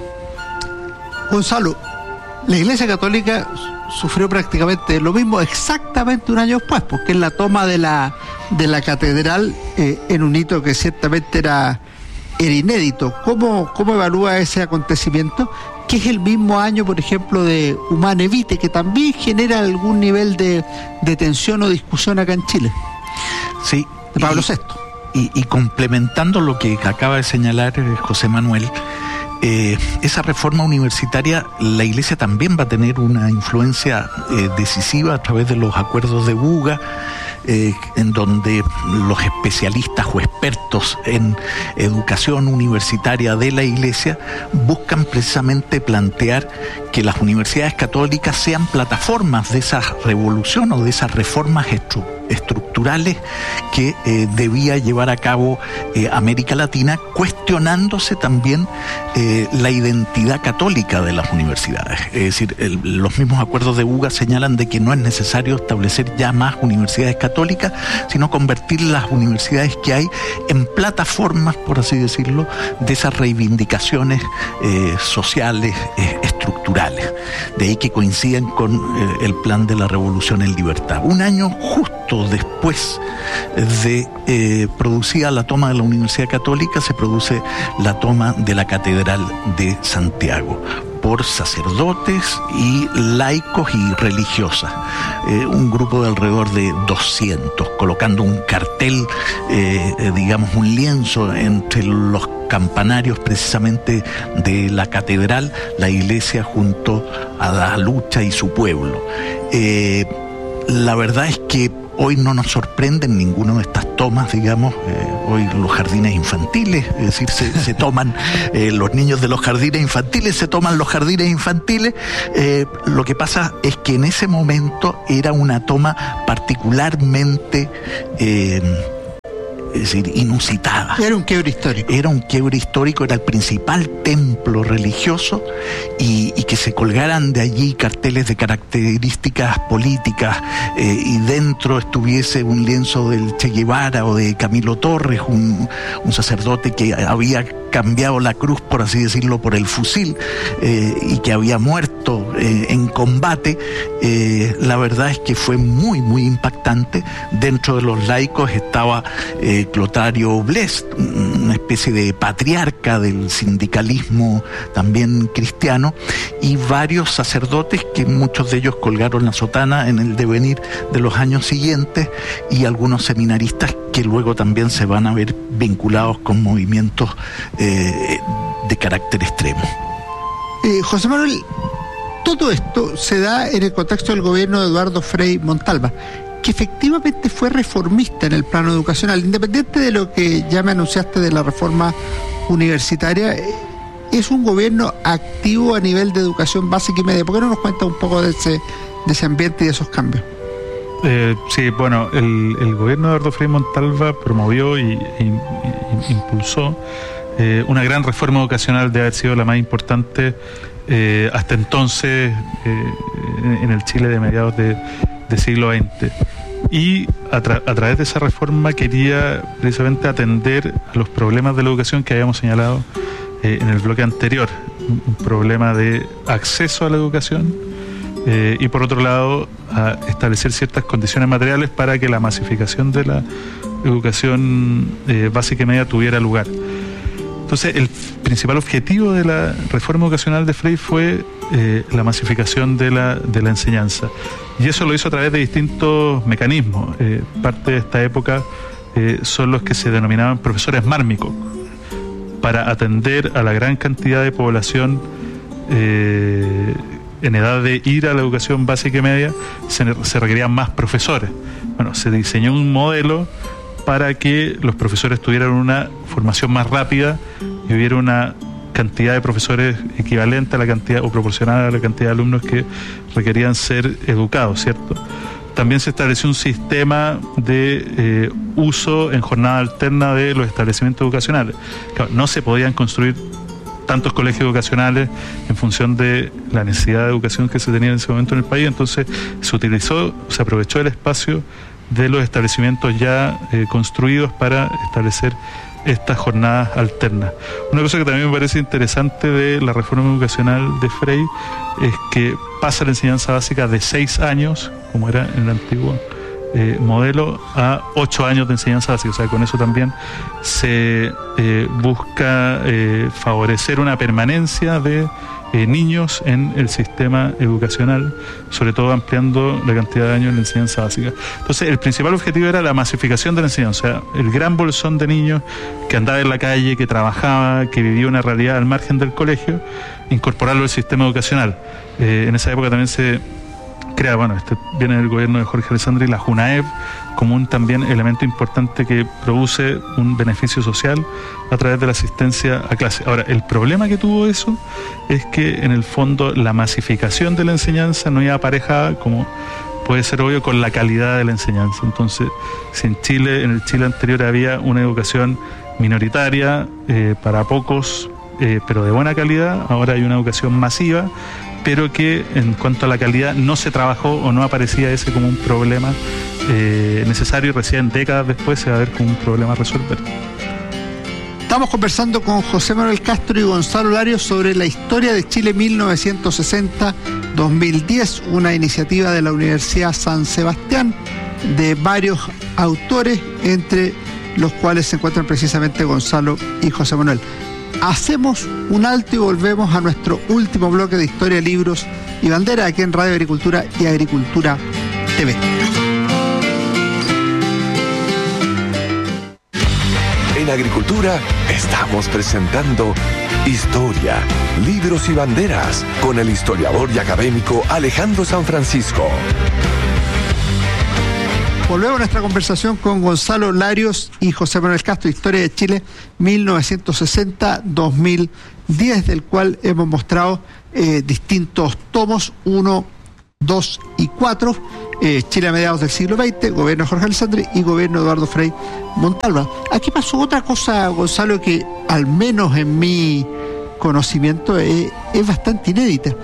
Gonzalo, la Iglesia Católica sufrió prácticamente lo mismo exactamente un año después, porque es la toma de la de la catedral eh, en un hito que ciertamente era, era inédito. ¿Cómo, cómo evalúa ese acontecimiento? Que es el mismo año, por ejemplo, de Humane Vitae, que también genera algún nivel de, de tensión o discusión acá en Chile. Sí. De Pablo sexto. Y, y complementando lo que acaba de señalar eh, José Manuel, Eh, esa reforma universitaria, la Iglesia también va a tener una influencia eh, decisiva a través de los acuerdos de Buga, eh, en donde los especialistas o expertos en educación universitaria de la Iglesia buscan precisamente plantear que las universidades católicas sean plataformas de esa revolución o de esas reformas estru- estructurales que eh, debía llevar a cabo eh, América Latina, cuestionándose también eh, la identidad católica de las universidades. Es decir, el, los mismos acuerdos de Buga señalan de que no es necesario establecer ya más universidades católicas, sino convertir las universidades que hay en plataformas, por así decirlo, de esas reivindicaciones eh, sociales, eh, estructurales. De ahí que coinciden con eh, el plan de la Revolución en Libertad. Un año justo después de eh, producida la toma de la Universidad Católica, se produce la toma de la Catedral de Santiago. por sacerdotes y laicos y religiosas, eh, un grupo de alrededor de doscientos, colocando un cartel, eh, eh, digamos un lienzo entre los campanarios precisamente de la catedral, la iglesia junto a la lucha y su pueblo. Eh, la verdad es que hoy no nos sorprenden ninguna de estas tomas, digamos, eh, hoy los jardines infantiles, es decir, se, se toman eh, los niños de los jardines infantiles, se toman los jardines infantiles. Eh, lo que pasa es que en ese momento era una toma particularmente eh, es decir, inusitada. Era un quiebre histórico. Era un quiebre histórico, era el principal templo religioso, y, y que se colgaran de allí carteles de características políticas eh, y dentro estuviese un lienzo del Che Guevara o de Camilo Torres, un, un sacerdote que había cambiado la cruz, por así decirlo, por el fusil eh, y que había muerto eh, en combate. Eh, la verdad es que fue muy, muy impactante. Dentro de los laicos estaba eh, Clotario Blest, una especie de patriarca del sindicalismo también cristiano, y varios sacerdotes que muchos de ellos colgaron la sotana en el devenir de los años siguientes, y algunos seminaristas que luego también se van a ver vinculados con movimientos eh, de carácter extremo. Eh, José Manuel, todo esto se da en el contexto del gobierno de Eduardo Frei Montalva, que efectivamente fue reformista en el plano educacional, independiente de lo que ya me anunciaste de la reforma universitaria. Es un gobierno activo a nivel de educación básica y media. ¿Por qué no nos cuenta un poco de ese, de ese ambiente y de esos cambios? Eh, sí, bueno, el, el gobierno de Eduardo Frei Montalva promovió y, y, y impulsó eh, una gran reforma educacional, de haber sido la más importante eh, hasta entonces eh, en el Chile de mediados de, de siglo veinte. Y a, tra- a través de esa reforma quería precisamente atender a los problemas de la educación que habíamos señalado eh, en el bloque anterior. Un, un problema de acceso a la educación, Eh, y por otro lado a establecer ciertas condiciones materiales para que la masificación de la educación eh, básica y media tuviera lugar. Entonces el principal objetivo de la reforma educacional de Frei fue eh, la masificación de la, de la enseñanza, y eso lo hizo a través de distintos mecanismos. Eh, parte de esta época eh, son los que se denominaban profesores mármicos, para atender a la gran cantidad de población eh, en edad de ir a la educación básica y media. Se, se requerían más profesores. Bueno, se diseñó un modelo para que los profesores tuvieran una formación más rápida y hubiera una cantidad de profesores equivalente a la cantidad o proporcional a la cantidad de alumnos que requerían ser educados, ¿cierto? También se estableció un sistema de eh, uso en jornada alterna de los establecimientos educacionales. Claro, no se podían construir tantos colegios educacionales en función de la necesidad de educación que se tenía en ese momento en el país, entonces se utilizó, se aprovechó el espacio de los establecimientos ya eh, construidos para establecer estas jornadas alternas. Una cosa que también me parece interesante de la reforma educacional de Frei es que pasa la enseñanza básica de seis años, como era en el antiguo Eh, modelo, a ocho años de enseñanza básica. O sea, con eso también se eh, busca eh, favorecer una permanencia de eh, niños en el sistema educacional, sobre todo ampliando la cantidad de años en la enseñanza básica. Entonces, el principal objetivo era la masificación de la enseñanza, o sea, el gran bolsón de niños que andaba en la calle, que trabajaba, que vivía una realidad al margen del colegio, incorporarlo al sistema educacional. Eh, en esa época también se crea, bueno, este viene del gobierno de Jorge Alessandri, la JUNAEV, como un también elemento importante que produce un beneficio social a través de la asistencia a clase. Ahora, el problema que tuvo eso es que en el fondo la masificación de la enseñanza no iba aparejada, como puede ser obvio, con la calidad de la enseñanza. Entonces, si en Chile, en el Chile anterior había una educación minoritaria eh, para pocos, eh, pero de buena calidad, ahora hay una educación masiva, pero que en cuanto a la calidad no se trabajó o no aparecía ese como un problema eh, necesario, y recién décadas después se va a ver como un problema a resolver. Estamos conversando con José Manuel Castro y Gonzalo Larios sobre la historia de Chile mil novecientos sesenta a dos mil diez, una iniciativa de la Universidad San Sebastián, de varios autores, entre los cuales se encuentran precisamente Gonzalo y José Manuel. hacemos un alto y volvemos a nuestro último bloque de Historia, Libros y Bandera aquí en Radio Agricultura y Agricultura T V. En Agricultura estamos presentando Historia, Libros y Banderas con el historiador y académico Alejandro San Francisco. Volvemos a nuestra conversación con Gonzalo Larios y José Manuel Castro, Historia de Chile mil novecientos sesenta a dos mil diez, del cual hemos mostrado eh, distintos tomos, uno, dos y cuatro, eh, Chile a mediados del siglo veinte, gobierno de Jorge Alessandri y gobierno de Eduardo Frei Montalva. Aquí pasó otra cosa, Gonzalo, que al menos en mi conocimiento es, es bastante inédita.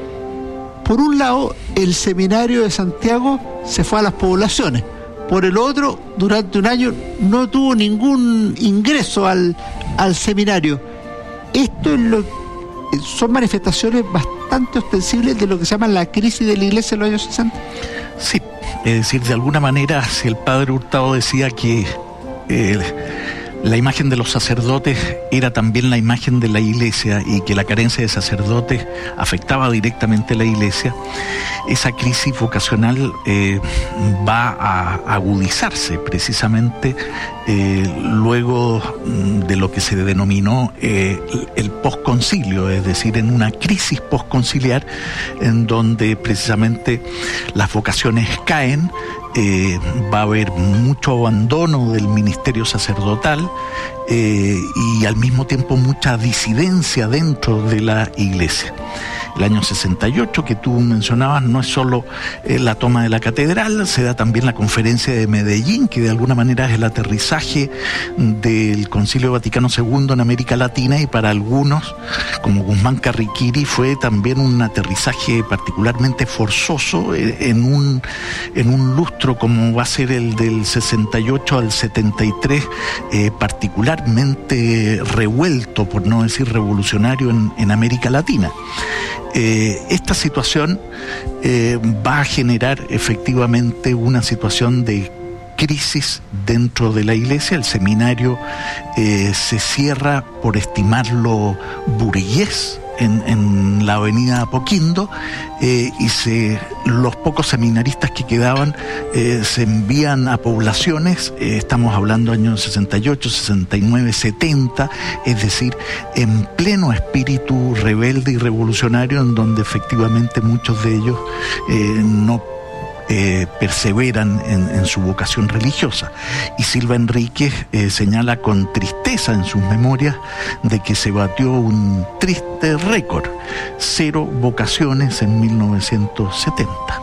Por un lado, el seminario de Santiago se fue a las poblaciones. Por el otro, durante un año no tuvo ningún ingreso al, al seminario. Esto es lo, son manifestaciones bastante ostensibles de lo que se llama la crisis de la Iglesia en los años sesenta. Sí, es decir, de alguna manera, si el padre Hurtado decía que eh, la imagen de los sacerdotes era también la imagen de la Iglesia y que la carencia de sacerdotes afectaba directamente a la Iglesia, esa crisis vocacional eh, va a agudizarse precisamente eh, luego de lo que se denominó eh, el posconcilio, es decir, en una crisis posconciliar en donde precisamente las vocaciones caen. Eh, va a haber mucho abandono del ministerio sacerdotal eh, y al mismo tiempo mucha disidencia dentro de la Iglesia. El año sesenta y ocho que tú mencionabas no es solo eh, la toma de la catedral, se da también la conferencia de Medellín, que de alguna manera es el aterrizaje del Concilio Vaticano segundo en América Latina, y para algunos, como Guzmán Carriquiri, fue también un aterrizaje particularmente forzoso eh, en un, en un lustro como va a ser el del sesenta y ocho al setenta y tres, eh, particularmente revuelto, por no decir revolucionario, en, en América Latina. Eh, esta situación eh, va a generar efectivamente una situación de crisis dentro de la Iglesia. El seminario eh, se cierra, por estimarlo, burgués en, en la avenida Apoquindo, eh, y se, los pocos seminaristas que quedaban eh, se envían a poblaciones, eh, estamos hablando años sesenta y ocho, sesenta y nueve, setenta, es decir, en pleno espíritu rebelde y revolucionario, en donde efectivamente muchos de ellos eh, no Eh, perseveran en, en su vocación religiosa. Y Silva Enríquez eh, señala con tristeza en sus memorias de que se batió un triste récord, cero vocaciones en mil novecientos setenta.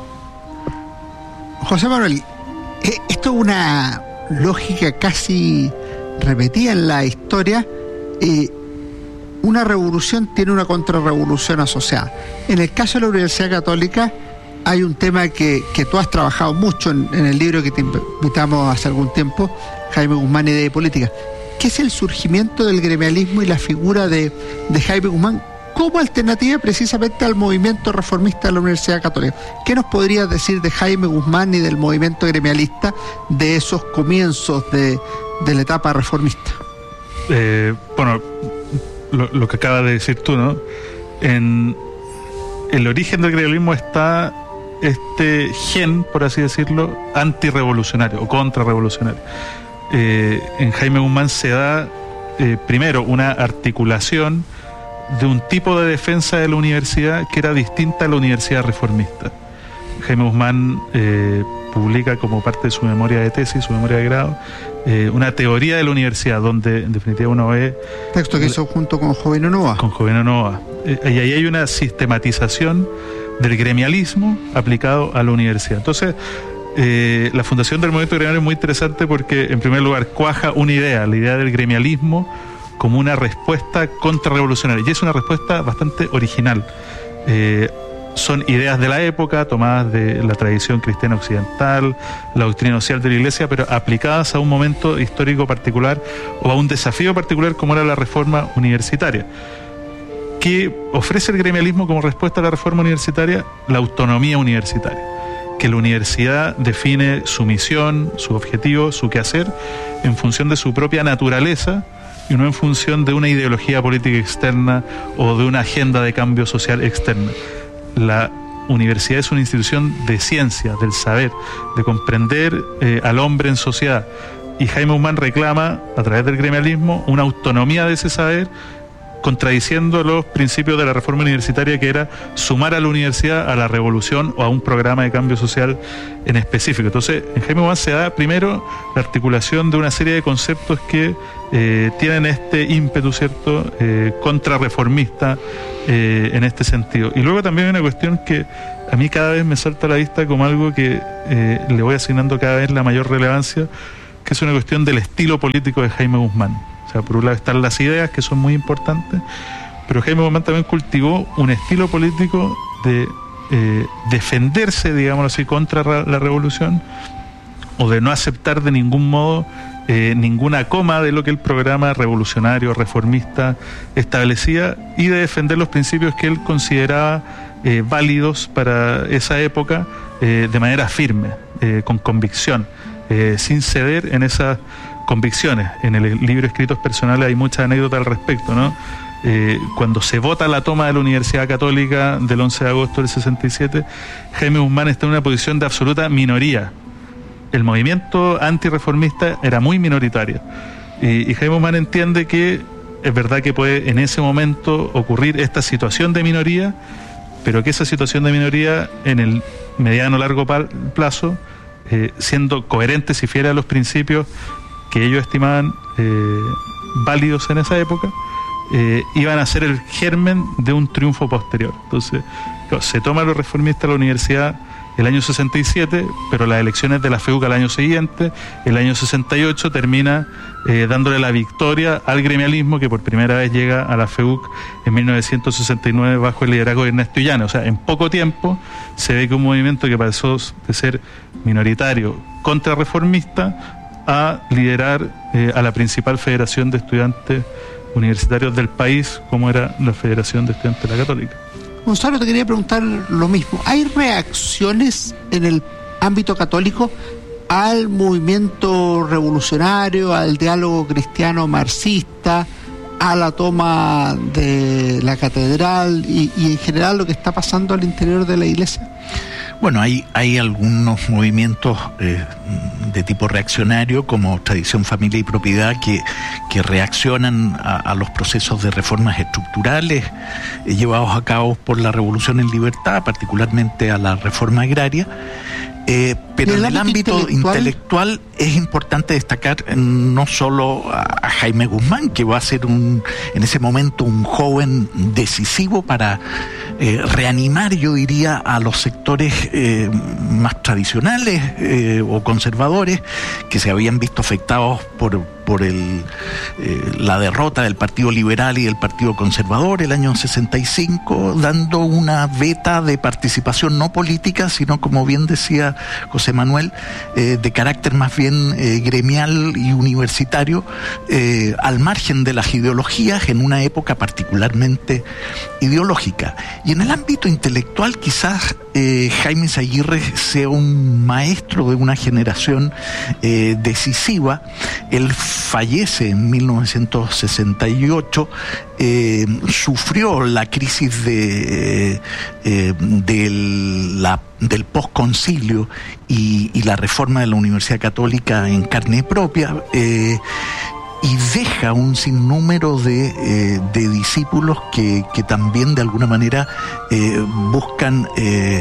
José Manuel, esto es una lógica casi repetida en la historia. Eh, una revolución tiene una contrarrevolución asociada. En el caso de la Universidad Católica hay un tema que, que tú has trabajado mucho en, en el libro que te invitamos hace algún tiempo, Jaime Guzmán, Idea y Política, que es el surgimiento del gremialismo y la figura de, de Jaime Guzmán como alternativa precisamente al movimiento reformista de la Universidad Católica. ¿Qué nos podrías decir de Jaime Guzmán y del movimiento gremialista de esos comienzos de, de la etapa reformista? Eh, bueno, lo, lo que acabas de decir tú, ¿no? En el origen del gremialismo está este gen, por así decirlo, antirrevolucionario o contrarrevolucionario. Eh, en Jaime Guzmán se da eh, primero una articulación de un tipo de defensa de la universidad que era distinta a la universidad reformista. Jaime Guzmán eh, publica como parte de su memoria de tesis, su memoria de grado, eh, una teoría de la universidad, donde en definitiva uno ve... Texto que hizo junto con Jovino Noa. Con Jovino Noa. Eh, y ahí hay una sistematización del gremialismo aplicado a la universidad. Entonces, eh, la fundación del movimiento gremial es muy interesante porque, en primer lugar, cuaja una idea, la idea del gremialismo como una respuesta contrarrevolucionaria. Y es una respuesta bastante original. Eh, son ideas de la época, tomadas de la tradición cristiana occidental, la doctrina social de la Iglesia, pero aplicadas a un momento histórico particular o a un desafío particular como era la reforma universitaria. ¿Qué ofrece el gremialismo como respuesta a la reforma universitaria? La autonomía universitaria, que la universidad define su misión, su objetivo, su quehacer en función de su propia naturaleza y no en función de una ideología política externa o de una agenda de cambio social externa. La universidad es una institución de ciencia, del saber, de comprender eh, al hombre en sociedad. Y Jaime Guzmán reclama, a través del gremialismo, una autonomía de ese saber, contradiciendo los principios de la reforma universitaria, que era sumar a la universidad a la revolución o a un programa de cambio social en específico. Entonces, en Jaime Guzmán se da primero la articulación de una serie de conceptos que eh, tienen este ímpetu, ¿cierto?, eh, contrarreformista eh, en este sentido. Y luego también hay una cuestión que a mí cada vez me salta a la vista como algo que eh, le voy asignando cada vez la mayor relevancia, que es una cuestión del estilo político de Jaime Guzmán. O sea, por un lado están las ideas, que son muy importantes, pero Jaime Guzmán también cultivó un estilo político de eh, defenderse, digámoslo así, contra la revolución, o de no aceptar de ningún modo eh, ninguna coma de lo que el programa revolucionario, reformista establecía, y de defender los principios que él consideraba eh, válidos para esa época eh, de manera firme, eh, con convicción, eh, sin ceder en esas convicciones. En el libro Escritos Personales hay muchas anécdotas al respecto, ¿no? Eh, cuando se vota la toma de la Universidad Católica del once de agosto del sesenta y siete, Jaime Guzmán está en una posición de absoluta minoría. El movimiento antirreformista era muy minoritario. Y, y Jaime Guzmán entiende que es verdad que puede en ese momento ocurrir esta situación de minoría, pero que esa situación de minoría en el mediano largo plazo, eh, siendo coherentes y fieles a los principios que ellos estimaban eh, válidos en esa época, eh, iban a ser el germen de un triunfo posterior. Entonces, claro, se toma a los reformistas la universidad el año sesenta y siete, pero las elecciones de la F E U C al año siguiente, el año sesenta y ocho, termina eh, dándole la victoria al gremialismo, que por primera vez llega a la F E U C en mil novecientos sesenta y nueve bajo el liderazgo de Ernesto Illana. O sea, en poco tiempo se ve que un movimiento que pasó de ser minoritario, contrarreformista, a liderar eh, a la principal federación de estudiantes universitarios del país, como era la Federación de Estudiantes de la Católica. Gonzalo, te quería preguntar lo mismo. ¿Hay reacciones en el ámbito católico al movimiento revolucionario, al diálogo cristiano marxista, a la toma de la catedral y, y en general lo que está pasando al interior de la iglesia? Bueno, hay, hay algunos movimientos eh, de tipo reaccionario, como Tradición, Familia y Propiedad, que, que reaccionan a, a los procesos de reformas estructurales eh, llevados a cabo por la Revolución en Libertad, particularmente a la reforma agraria. Eh, pero en el ámbito intelectual? intelectual es importante destacar no solo a, a Jaime Guzmán, que va a ser un, en ese momento un joven decisivo para eh, reanimar, yo diría, a los sectores eh, más tradicionales eh, o conservadores que se habían visto afectados por, por el, eh, la derrota del Partido Liberal y del Partido Conservador el año sesenta y cinco, dando una veta de participación no política, sino, como bien decía José Manuel, eh, de carácter más bien eh, gremial y universitario, eh, al margen de las ideologías, en una época particularmente ideológica. Y en el ámbito intelectual, quizás eh, Jaime Izaguirre sea un maestro de una generación eh, decisiva. Él fallece en mil novecientos sesenta y ocho, eh, sufrió la crisis de, eh, de la, del postconcilio y, y la reforma de la Universidad Católica en carne propia, eh, y deja un sinnúmero de, eh, de discípulos que, que también de alguna manera eh, buscan eh,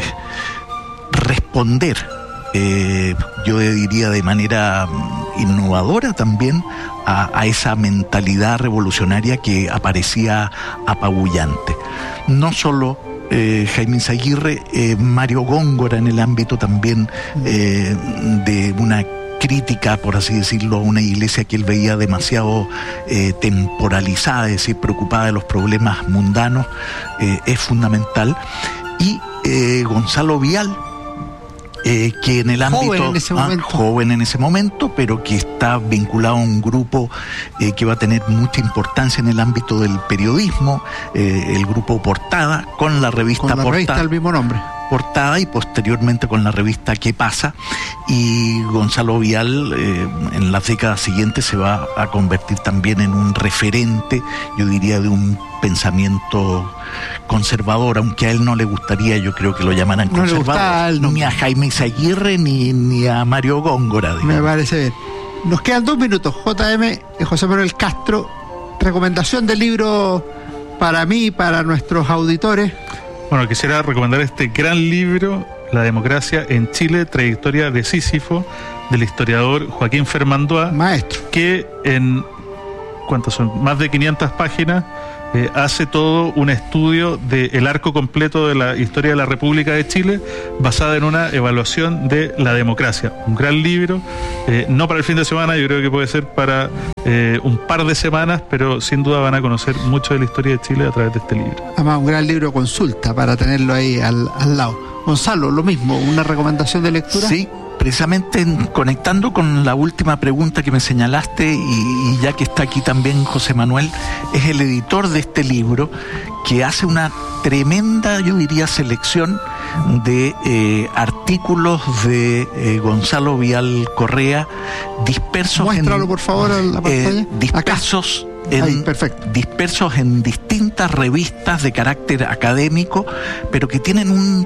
responder, eh, yo diría de manera innovadora también, a, a esa mentalidad revolucionaria que aparecía apabullante. No solo Eh, Jaime Izaguirre, eh, Mario Góngora en el ámbito también eh, de una crítica, por así decirlo, a una iglesia que él veía demasiado eh, temporalizada, es decir, preocupada de los problemas mundanos, eh, es fundamental. Y eh, Gonzalo Vial, Eh, que en el ámbito joven en, ese ah, joven en ese momento, pero que está vinculado a un grupo eh, que va a tener mucha importancia en el ámbito del periodismo, eh, el grupo Portada, con la revista con la Portada, revista del mismo nombre, portada y posteriormente con la revista ¿Qué pasa? Y Gonzalo Vial eh, en las décadas siguientes se va a convertir también en un referente, yo diría, de un pensamiento conservador, aunque a él no le gustaría, yo creo que lo llamaran no conservador, no. ni a Jaime Izaguirre ni, ni a Mario Góngora, digamos. Me parece bien. Nos quedan dos minutos. J M, José Manuel Castro, recomendación de libro para mí y para nuestros auditores. Bueno, quisiera recomendar este gran libro, La democracia en Chile, trayectoria de Sísifo, del historiador Joaquín Fermandoa. Maestro. Que en, ¿cuántas son? Más de quinientas páginas, eh, hace todo un estudio del arco completo de la historia de la República de Chile, basada en una evaluación de la democracia. Un gran libro, eh, no para el fin de semana, yo creo que puede ser para eh, un par de semanas, pero sin duda van a conocer mucho de la historia de Chile a través de este libro. Además, un gran libro de consulta para tenerlo ahí al, al lado. Gonzalo, lo mismo, ¿una recomendación de lectura? Sí, precisamente en, conectando con la última pregunta que me señalaste, y, y ya que está aquí también José Manuel, es el editor de este libro, que hace una tremenda, yo diría, selección de eh, artículos de eh, Gonzalo Vial Correa, dispersos Muéstralo, en, por favor, a la pantalla. Eh, dispersos En, Ahí, perfecto. dispersos en distintas revistas de carácter académico, pero que tienen un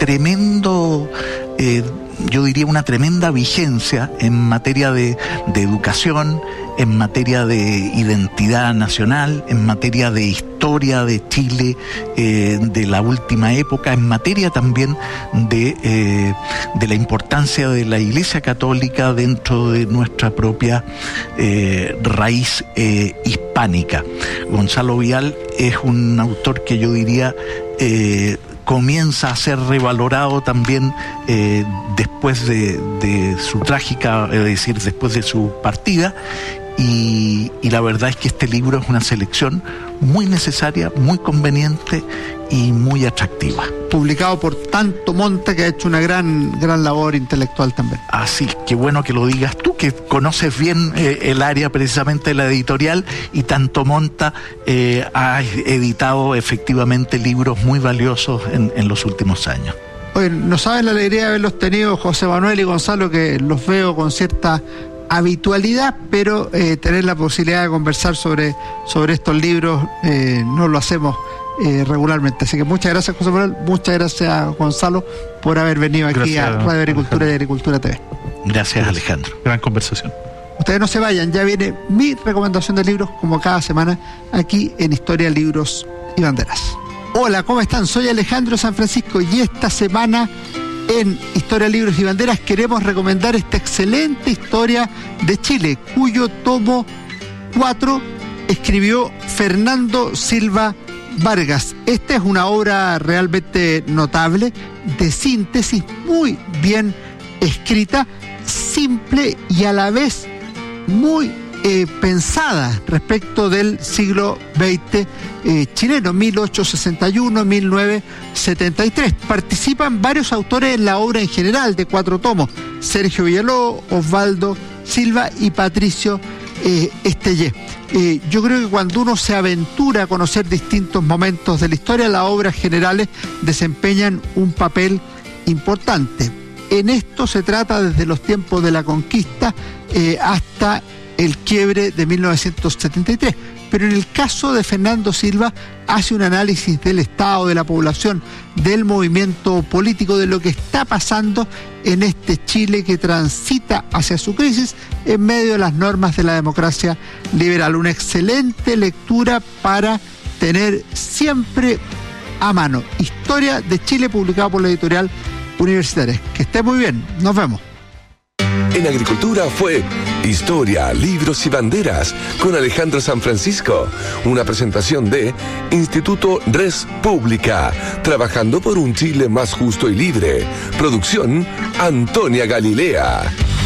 tremendo, eh, yo diría una tremenda vigencia en materia de, de educación, en materia de identidad nacional, en materia de historia de Chile, eh, de la última época, en materia también de, eh, de la importancia de la Iglesia Católica dentro de nuestra propia eh, raíz eh, hispánica. Gonzalo Vial es un autor que yo diría eh, comienza a ser revalorado también eh, después de, de su trágica, es decir, después de su partida, y, y la verdad es que este libro es una selección muy necesaria, muy conveniente y muy atractiva. Publicado por Tanto Monta, que ha hecho una gran, gran labor intelectual también. Así, qué bueno que lo digas tú, que conoces bien eh, el área precisamente de la editorial, y Tanto Monta eh, ha editado efectivamente libros muy valiosos en, en los últimos años. Oye, no saben la alegría de haberlos tenido, José Manuel y Gonzalo, que los veo con cierta habitualidad, pero eh, tener la posibilidad de conversar sobre, sobre estos libros eh, no lo hacemos eh, regularmente. Así que muchas gracias, José Manuel, muchas gracias, Gonzalo, por haber venido aquí gracias, a Radio Agricultura Alejandro. Y Agricultura T V. Gracias, Alejandro. Gran conversación. Ustedes no se vayan, ya viene mi recomendación de libros, como cada semana, aquí en Historia, Libros y Banderas. Hola, ¿cómo están? Soy Alejandro San Francisco, y esta semana en Historia, Libros y Banderas queremos recomendar esta excelente historia de Chile, cuyo tomo cuatro escribió Fernando Silva Vargas. Esta es una obra realmente notable, de síntesis, muy bien escrita, simple y a la vez muy eh, pensada respecto del siglo veinte eh, chileno, mil ochocientos sesenta y uno a mil novecientos setenta y tres. Participan varios autores en la obra en general, de cuatro tomos: Sergio Villalobos, Osvaldo Silva y Patricio eh, Estellé. Eh, yo creo que cuando uno se aventura a conocer distintos momentos de la historia, las obras generales desempeñan un papel importante. En esto se trata desde los tiempos de la conquista eh, hasta el quiebre de mil novecientos setenta y tres. Pero en el caso de Fernando Silva hace un análisis del estado, de la población, del movimiento político, de lo que está pasando en este Chile que transita hacia su crisis en medio de las normas de la democracia liberal. Una excelente lectura para tener siempre a mano. Historia de Chile, publicada por la editorial Universitaria. Que esté muy bien, nos vemos. En Agricultura fue Historia, Libros y Banderas con Alejandro San Francisco. Una presentación de Instituto Res Pública, trabajando por un Chile más justo y libre. Producción Antonia Galilea.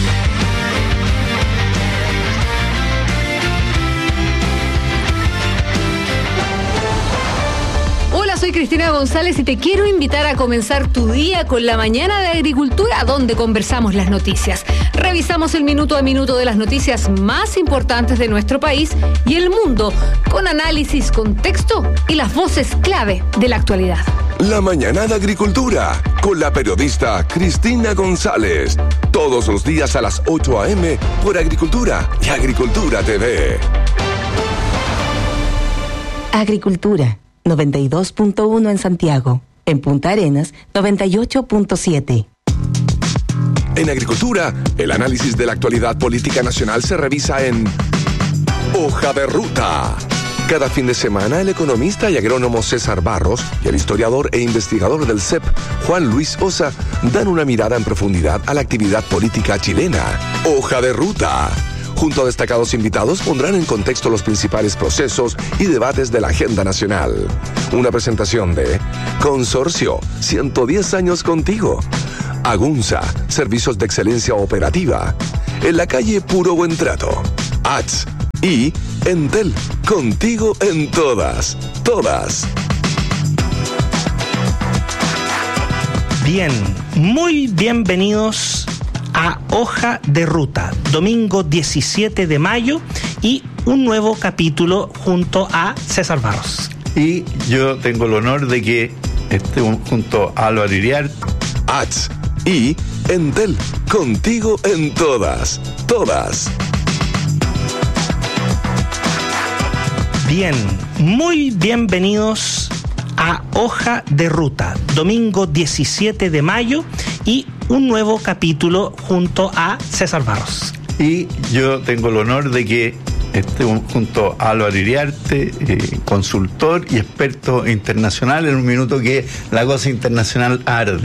Soy Cristina González y te quiero invitar a comenzar tu día con la mañana de Agricultura, donde conversamos las noticias. Revisamos el minuto a minuto de las noticias más importantes de nuestro país y el mundo, con análisis, contexto y las voces clave de la actualidad. La Mañana de Agricultura, con la periodista Cristina González. Todos los días a las ocho a eme por Agricultura y Agricultura T V. Agricultura, noventa y dos punto uno en Santiago. En Punta Arenas, noventa y ocho punto siete. En Agricultura, el análisis de la actualidad política nacional se revisa en Hoja de Ruta. Cada fin de semana, el economista y agrónomo César Barros y el historiador e investigador del C E P, Juan Luis Osa, dan una mirada en profundidad a la actividad política chilena. Hoja de Ruta. Junto a destacados invitados pondrán en contexto los principales procesos y debates de la agenda nacional. Una presentación de Consorcio, ciento diez años contigo. Agunza, servicios de excelencia operativa. En la calle Puro Buen Trato. A T S y Entel, contigo en todas, todas. Bien, muy bienvenidos a Hoja de Ruta, domingo diecisiete de mayo y un nuevo capítulo junto a César Barros. Y yo tengo el honor de que esté junto a Álvaro Iriarte. A T S y Entel, contigo en todas, todas. Bien, muy bienvenidos a Hoja de Ruta, domingo diecisiete de mayo y un nuevo capítulo junto a César Barros. Y yo tengo el honor de que esté junto a Álvaro Iriarte, eh, consultor y experto internacional, en un minuto que la cosa internacional arde.